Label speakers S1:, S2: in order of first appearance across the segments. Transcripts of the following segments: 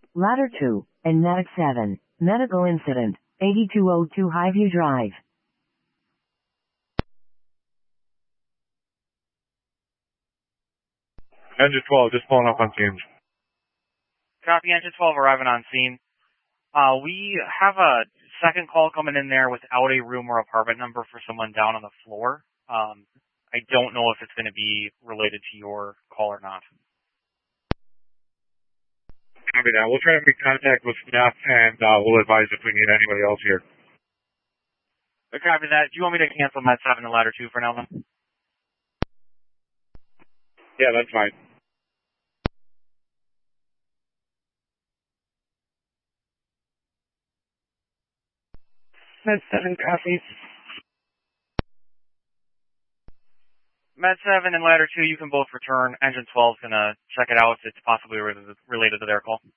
S1: Ladder 2, and Medic 7, medical incident, 8202 Highview Drive.
S2: Engine 12, just pulling up on scene.
S3: Copy, Engine 12 arriving on scene. We have a second call coming in there without a room or apartment number for someone down on the floor. I don't know if it's going to be related to your call or not.
S2: Copy that. We'll try to make contact with staff, and we'll advise if we need anybody else here.
S3: Copy that. Do you want me to cancel Med 7 and Ladder 2 for now, then?
S2: Yeah, that's fine.
S4: Med 7, copy.
S3: Med 7 and Ladder 2, you can both return. Engine 12 is going to check it out if it's possibly related to their call.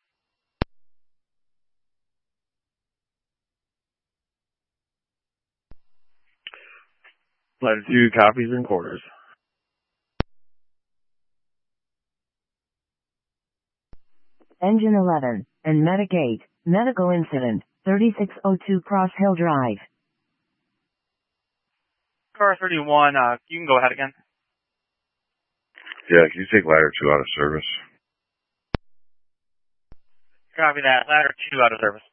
S4: Ladder 2, copies and quarters.
S1: Engine 11, and Medic 8, medical incident, 3602 Cross Hill Drive.
S3: Car 31, you can go ahead again.
S2: Yeah, can you take Ladder 2 out of service?
S3: Copy that. Ladder 2 out of service.